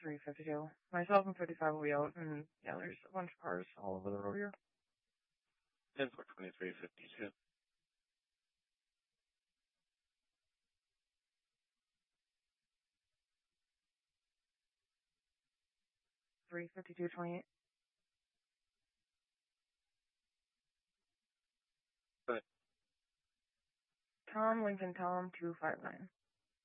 352. Myself and 55 will be out, and yeah, there's a bunch of cars all over the road here. 10 for 2352. 35228. Good. Tom, Lincoln Tom, 259.